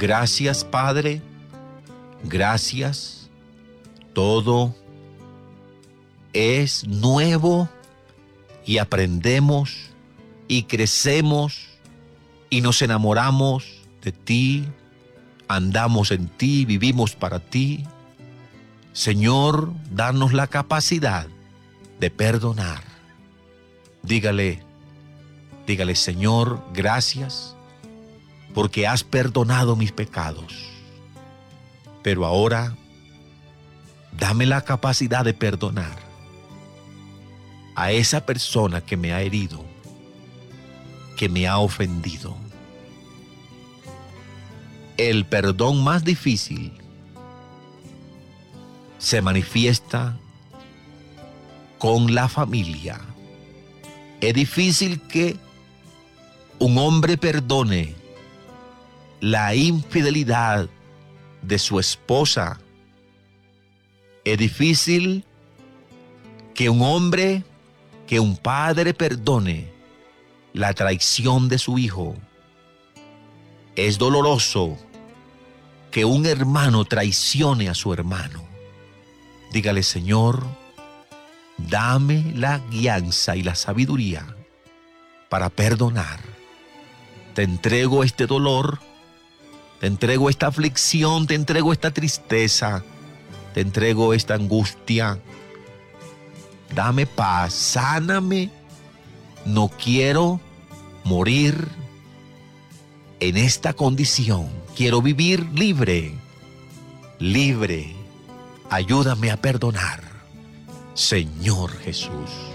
Gracias, Padre. Gracias. Todo es nuevo y aprendemos y crecemos y nos enamoramos de ti, andamos en ti, vivimos para ti. Señor, danos la capacidad de perdonar. Dígale, Señor, gracias porque has perdonado mis pecados. Pero ahora, dame la capacidad de perdonar a esa persona que me ha herido, que me ha ofendido. El perdón más difícil se manifiesta con la familia. Es difícil que un hombre perdone la infidelidad de su esposa. Es difícil que un hombre, que un padre perdone la traición de su hijo. Es doloroso que un hermano traicione a su hermano. Dígale, Señor, dame la guianza y la sabiduría para perdonar. Te entrego este dolor, te entrego esta aflicción, te entrego esta tristeza, te entrego esta angustia. Dame paz, sáname. No quiero morir en esta condición. Quiero vivir libre, libre. Ayúdame a perdonar, Señor Jesús.